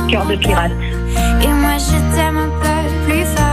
Cœur de pirate. Et moi je t'aime un peu plus fort.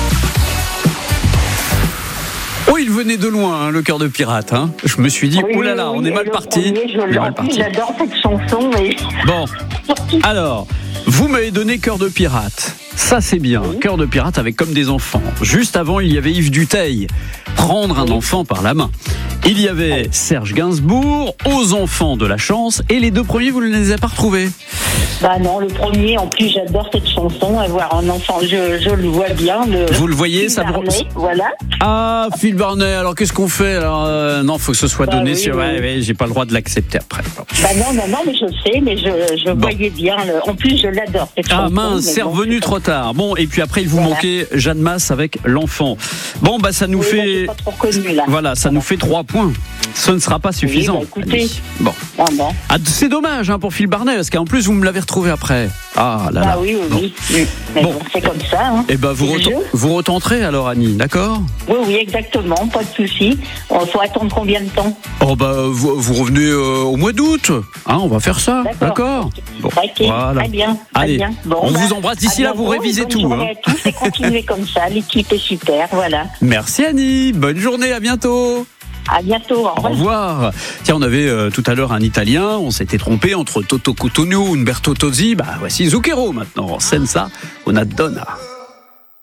Oh, il venait de loin, hein, le Cœur de pirate. Hein. Je me suis dit, Oui, oh là là, oui, on est et mal le parti. premier, j'adore cette chanson. Et... Bon, alors, vous m'avez donné Cœur de pirate. Ça, c'est bien. Oui. Cœur de pirate avec Comme des enfants. Juste avant, il y avait Yves Duteil. Prendre un enfant par la main. Il y avait Serge Gainsbourg, Aux enfants de la chance. Et les deux premiers, vous ne les avez pas retrouvés? Bah non, le premier, en plus, j'adore cette chanson. Avoir un enfant, je le vois bien. Vous le voyez, Phil ça vous... Barnet, voilà. Ah, Phil Barnet, alors qu'est-ce qu'on fait alors, non, faut que ce soit Bah donné oui, sur... oui. Ouais, j'ai pas le droit de l'accepter après. Bon. Bah non, mais je sais, mais je Bon. voyais bien. En plus, je l'adore, cette chanson. Ah mince, mais c'est bon, revenu trop tard. Bon, et puis après, il vous Voilà. manquait Jeanne Masse avec L'enfant. Bon, bah ça nous Oui, bah, fait... j'ai pas trop reconnu, là. Voilà, ça nous fait 3 points. Ce ne sera pas suffisant. bah, écoutez. Annie. Bon. Ah bon. Ah, c'est dommage hein, pour Phil Barnet, parce qu'en plus, vous me l'avez retrouvé après. Ah là là. Ah oui. Bon. Mais Bon. bon, c'est comme ça. Hein. Eh ben, vous retenterez alors, Annie, d'accord? Oui, exactement, pas de souci. Il faut attendre combien de temps? Oh bah, vous revenez au mois d'août. Hein, on va faire ça, d'accord? Bon, Ok, voilà. très bien. Très Allez, bien. Bon, on bah, vous embrasse. D'ici à là, vous bientôt, révisez bonne tout. journée Hein. à tous et continuez comme ça. L'équipe est super, voilà. Merci Annie, bonne journée, à bientôt. À bientôt, au Au revoir. revoir. Tiens, on avait tout à l'heure un Italien, on s'était trompé entre Toto Cutugno, Umberto Tozzi. Bah voici Zucchero maintenant, Senza una donna.